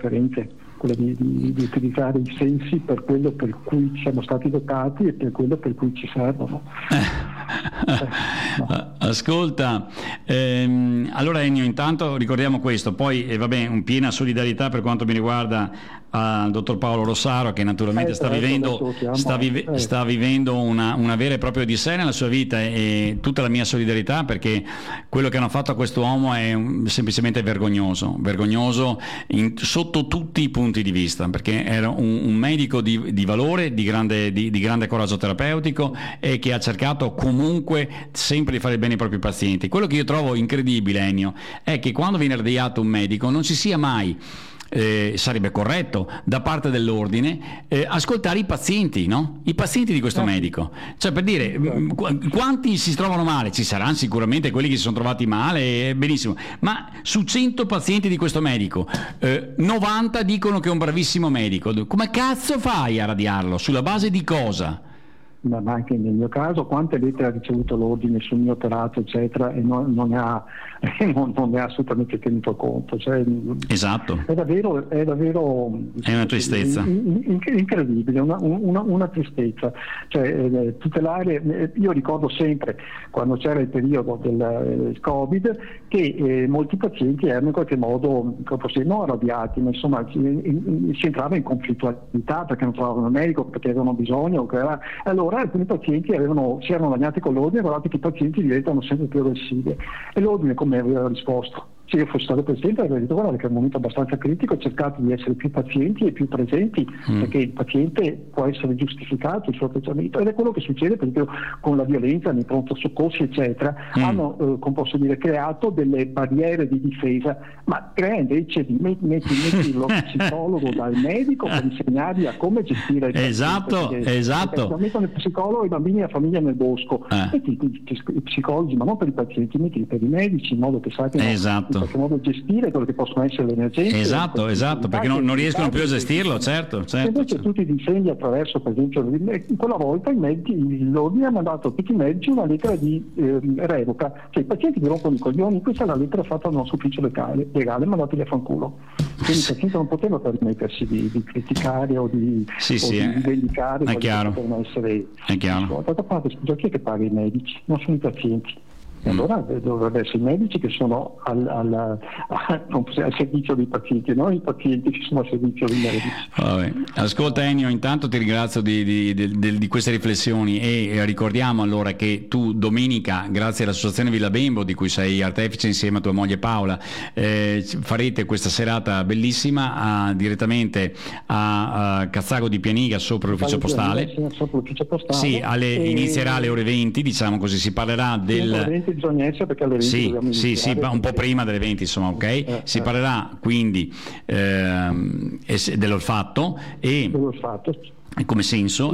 differenze, quella di utilizzare i sensi per quello per cui siamo stati dotati e per quello per cui ci servono. No. Ascolta, allora Ennio, intanto ricordiamo questo, poi un piena solidarietà per quanto mi riguarda al dottor Paolo Rossaro, che naturalmente sta vivendo una vera e propria odissea nella sua vita, e tutta la mia solidarietà, perché quello che hanno fatto a quest'uomo è semplicemente vergognoso sotto tutti i punti di vista, perché era un medico di valore, di grande coraggio terapeutico, e che ha cercato comunque sempre di fare bene ai propri pazienti. Quello che io trovo incredibile, Ennio, è che quando viene radiato un medico non ci sia mai sarebbe corretto da parte dell'ordine ascoltare i pazienti, no? I pazienti di questo medico, cioè, per dire, quanti si trovano male? Ci saranno sicuramente quelli che si sono trovati male, benissimo, ma su 100 pazienti di questo medico 90 dicono che è un bravissimo medico. Come cazzo fai a radiarlo? Sulla base di cosa? Ma anche nel mio caso, quante lettere ha ricevuto l'ordine sul mio operato, eccetera, e non ne ha assolutamente tenuto conto. Cioè, esatto. È davvero è una tristezza incredibile, una tristezza. Cioè, tutelare, io ricordo sempre, quando c'era il periodo del Covid, che molti pazienti erano in qualche modo non arrabbiati, ma insomma si entrava in conflittualità perché non trovavano un medico, perché avevano bisogno, allora alcuni pazienti si erano lagnati con l'ordine, guardate che i pazienti diventano sempre più aggressivi, e l'ordine come aveva risposto? Se io fossi stato presidente avrei detto: guarda che è un momento abbastanza critico, cercate di essere più pazienti e più presenti, perché il paziente può essere giustificato il suo atteggiamento, ed è quello che succede, per esempio, con la violenza nei pronto soccorsi, eccetera. Hanno, come posso dire, creato delle barriere di difesa, ma crea invece di metti lo psicologo dal medico per insegnargli a come gestire il paziente. Esatto. Mettono il psicologo e i bambini e la famiglia nel bosco, metti i psicologi, ma non per i pazienti, metti per i medici, in modo che sappiano in qualche modo gestire quello che possono essere le emergenze. Esatto, perché non riescono più a gestirlo, certo. Invece tu ti difendi attraverso, per esempio, quella volta l'ordine ha mandato a tutti i medici una lettera di revoca, cioè i pazienti che rompono i coglioni, questa è la lettera fatta dal nostro ufficio legale, mandateli a fanculo. Quindi il paziente non poteva permettersi di criticare o di vendicare, è chiaro. È chiaro. D'altra parte, scusa, chi è che paga i medici? Non sono i pazienti. E allora dovrebbero essere i medici che sono al servizio dei pazienti, non i pazienti che sono al servizio dei medici. Vabbè. Ascolta Ennio, intanto ti ringrazio di queste riflessioni, e ricordiamo allora che tu domenica, grazie all'associazione Villa Bembo, di cui sei artefice insieme a tua moglie Paola, farete questa serata bellissima direttamente a Cazzago di Pianiga, sopra l'ufficio postale. Sì, inizierà alle ore 20, diciamo così, si parlerà del... bisogna essere, perché alle 20 sì, un po' prima delle 20, insomma, ok? Si parlerà quindi dell'olfatto e come senso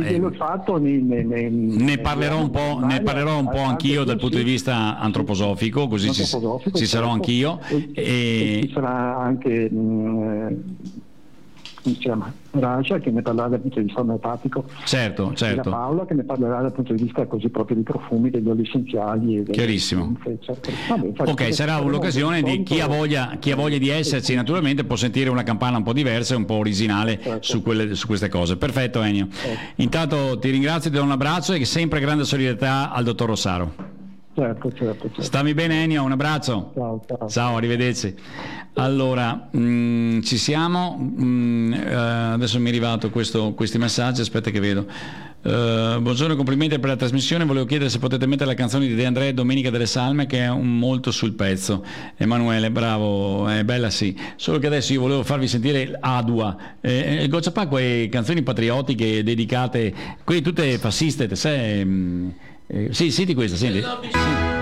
ne parlerò un po' anch'io dal punto di vista antroposofico, così ci sarò anch'io, e ci sarà anche come si chiama? Raja, che ne parlerà dal punto di vista omeopatico, certo. e la Paola, che ne parlerà dal punto di vista così proprio di profumi, degli oli essenziali, chiarissimo. Ok, sarà l'occasione di chi ha voglia di esserci, naturalmente può sentire una campana un po' diversa e un po' originale su queste cose. Perfetto Ennio, intanto ti ringrazio, ti do un abbraccio e sempre grande solidarietà al dottor Rossaro. Certo. Stammi bene Ennio, un abbraccio. Ciao, arrivederci. Allora, ci siamo, adesso mi è arrivato questi messaggi, aspetta che vedo. Buongiorno, complimenti per la trasmissione, volevo chiedere se potete mettere la canzone di De André, Domenica delle Salme, che è molto sul pezzo. Emanuele, bravo, è bella, sì, solo che adesso io volevo farvi sentire Adua, Gocciapà, quelle canzoni patriottiche dedicate, quelle tutte fasciste, sai? Sì, senti questa, senti.